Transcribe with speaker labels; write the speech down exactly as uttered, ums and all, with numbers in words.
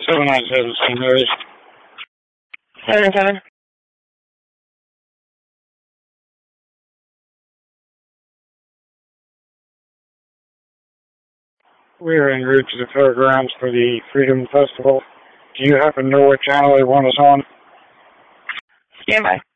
Speaker 1: seven nine seven, Saint Louis. Seven seven. We are en route to the fairgrounds for the Freedom Festival. Do you happen to know what channel they want us on?
Speaker 2: Stand by.